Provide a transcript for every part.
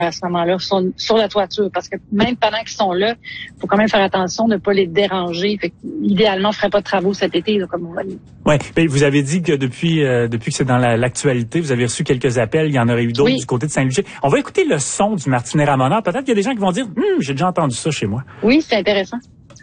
à ce moment-là sur la toiture, parce que même pendant qu'ils sont là, il faut quand même faire attention de ne pas les déranger. Fait que, idéalement, on ne ferait pas de travaux cet été, là, comme on va dire. Oui, vous avez dit que depuis que c'est dans l'actualité, vous avez reçu quelques appels, il y en aurait eu d'autres du côté de Saint-Lucie. On va écouter le son du martinet ramoneur. Peut-être qu'il y a des gens qui vont dire « j'ai déjà entendu ça chez moi ». Oui, c'est intéressant.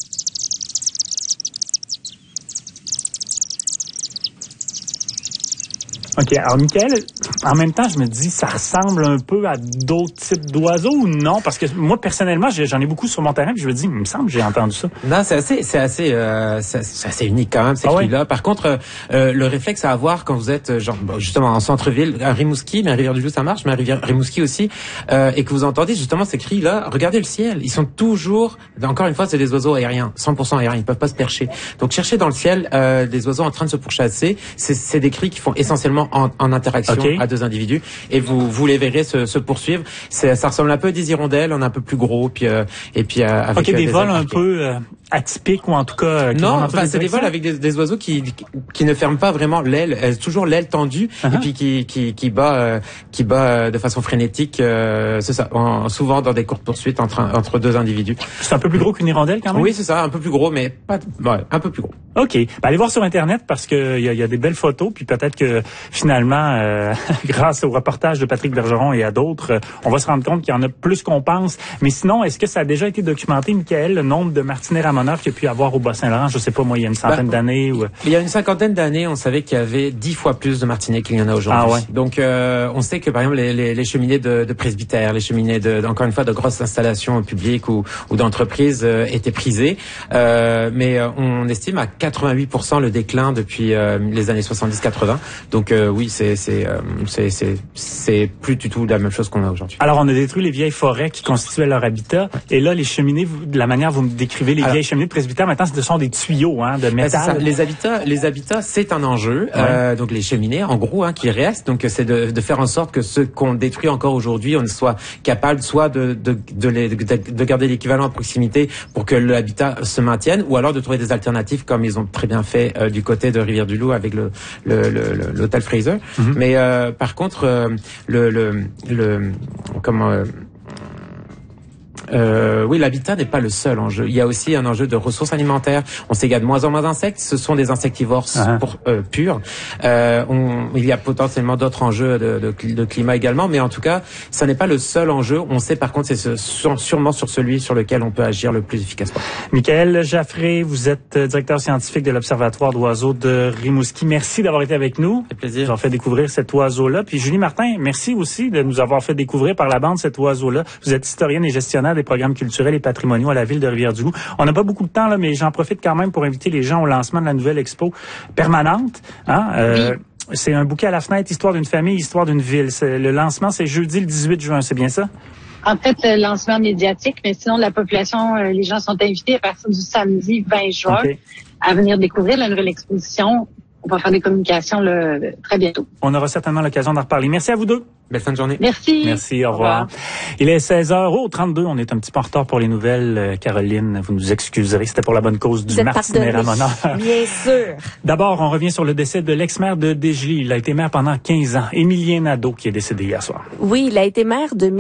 OK. Alors, Michael, en même temps, je me dis, ça ressemble un peu à d'autres types d'oiseaux ou non? Parce que moi, personnellement, j'en ai beaucoup sur mon terrain, puis je me dis, il me semble que j'ai entendu ça. Non, c'est assez unique quand même, ces cris-là. Par contre, le réflexe à avoir quand vous êtes, justement, en centre-ville, à Rimouski, mais à Rivière-du-Loup, ça marche, mais à Rimouski aussi, et que vous entendez justement ces cris-là, regardez le ciel. Ils sont toujours, encore une fois, c'est des oiseaux aériens, 100% aériens, ils peuvent pas se percher. Donc, cherchez dans le ciel, des oiseaux en train de se pourchasser. C'est des cris qui font essentiellement en interaction à deux individus, et vous les verrez se poursuivre. Ça ressemble un peu à des hirondelles, on est un peu plus gros, avec des vols un peu atypiques, ou en tout cas non, c'est des vols avec des oiseaux qui ne ferment pas vraiment l'aile, toujours l'aile tendue, et puis qui bat de façon frénétique, c'est ça, souvent dans des courtes poursuites entre deux individus. C'est un peu plus gros qu'une hirondelle quand même. Oui, c'est ça, un peu plus gros, mais pas un peu plus gros. OK. Allez voir sur Internet, parce que il y a des belles photos, puis peut-être que finalement, grâce au reportage de Patrick Bergeron et à d'autres, on va se rendre compte qu'il y en a plus qu'on pense. Mais sinon, est-ce que ça a déjà été documenté, Michael, le nombre de martinets ramoneurs qu'il y a pu avoir au Bas-Saint-Laurent? Je sais pas, moi, il y a une centaine d'années. Ou... Il y a une cinquantaine d'années, on savait qu'il y avait 10 fois plus de martinets qu'il y en a aujourd'hui. Ah ouais. Donc, on sait que, par exemple, les cheminées de presbytères, les cheminées encore une fois, de grosses installations publiques ou d'entreprises étaient prisées. Mais on estime à 88% le déclin depuis les années 70-80. Donc, oui, c'est plus du tout la même chose qu'on a aujourd'hui. Alors, on a détruit les vieilles forêts qui constituaient leur habitat. Et là, les cheminées, de la manière dont vous me décrivez les vieilles cheminées de presbytère, maintenant, ce sont des tuyaux, de métal. C'est ça. Les habitats, c'est un enjeu. Donc, les cheminées, en gros, qui restent. Donc, c'est de faire en sorte que ceux qu'on détruit encore aujourd'hui, on soit capable soit de garder l'équivalent à proximité pour que l'habitat se maintienne, ou alors de trouver des alternatives, comme ils ont très bien fait du côté de Rivière-du-Loup avec l'hôtel Fraser. Mais par contre, oui, l'habitat n'est pas le seul enjeu. Il y a aussi un enjeu de ressources alimentaires. On sait qu'il y a de moins en moins d'insectes. Ce sont des insectivores purs. Il y a potentiellement d'autres enjeux de climat également, mais en tout cas, ça n'est pas le seul enjeu. On sait par contre, c'est sûrement sur celui sur lequel on peut agir le plus efficacement. Michael Jaffré, vous êtes directeur scientifique de l'Observatoire d'oiseaux de Rimouski. Merci d'avoir été avec nous. C'est plaisir. Vous avez fait découvrir cet oiseau-là. Puis Julie Martin, merci aussi de nous avoir fait découvrir par la bande cet oiseau-là. Vous êtes historienne et gestionnaire des programmes culturels et patrimoniaux à la ville de Rivière-du-Loup. On n'a pas beaucoup de temps, là, mais j'en profite quand même pour inviter les gens au lancement de la nouvelle expo permanente. C'est un bouquet à la fenêtre, histoire d'une famille, histoire d'une ville. Le lancement, c'est jeudi le 18 juin, c'est bien ça? En fait, le lancement médiatique, mais sinon, la population, les gens sont invités à partir du samedi 20 juin à venir découvrir la nouvelle exposition. On va faire des communications très bientôt. On aura certainement l'occasion d'en reparler. Merci à vous deux. Belle fin de journée. Merci. Merci, au revoir. Il est 16h32. On est un petit peu en retard pour les nouvelles. Caroline, vous nous excuserez. C'était pour la bonne cause du martinet ramoneur. Bien sûr. D'abord, on revient sur le décès de l'ex-maire de Desjely. Il a été maire pendant 15 ans. Émilien Nadeau, qui est décédé hier soir. Oui, il a été maire de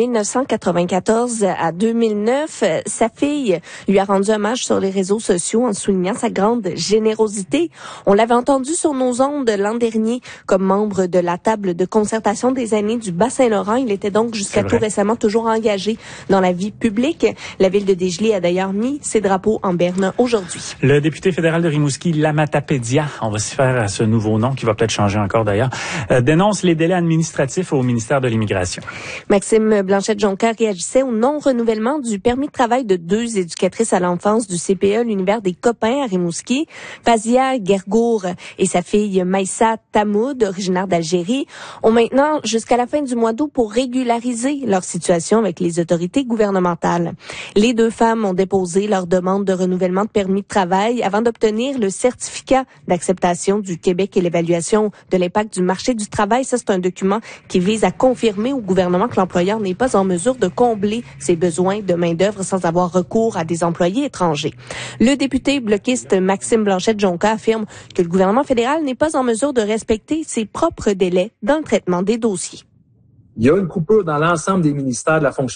1994 à 2009. Sa fille lui a rendu hommage sur les réseaux sociaux en soulignant sa grande générosité. On l'avait entendu sur nos ondes l'an dernier comme membre de la table de concertation des aînés du Bas-Saint-Laurent. Il était donc jusqu'à tout récemment toujours engagé dans la vie publique. La ville de Desjely a d'ailleurs mis ses drapeaux en berne aujourd'hui. Le député fédéral de Rimouski, Lamatapédia, on va s'y faire à ce nouveau nom qui va peut-être changer encore d'ailleurs, dénonce les délais administratifs au ministère de l'Immigration. Maxime Blanchette-Jonca réagissait au non-renouvellement du permis de travail de 2 éducatrices à l'enfance du CPE, l'univers des copains à Rimouski. Fazia Gergour et sa fille Maïssa Tamoud, originaire d'Algérie, ont maintenant jusqu'à la fin du mois d'août pour régulariser leur situation avec les autorités gouvernementales. Les deux femmes ont déposé leur demande de renouvellement de permis de travail avant d'obtenir le certificat d'acceptation du Québec et l'évaluation de l'impact du marché du travail. Ça, c'est un document qui vise à confirmer au gouvernement que l'employeur n'est pas en mesure de combler ses besoins de main-d'œuvre sans avoir recours à des employés étrangers. Le député bloquiste Maxime Blanchette-Jonca affirme que le gouvernement fédéral n'est pas en mesure de respecter ses propres délais dans le traitement des dossiers. Il y a une coupure dans l'ensemble des ministères de la fonction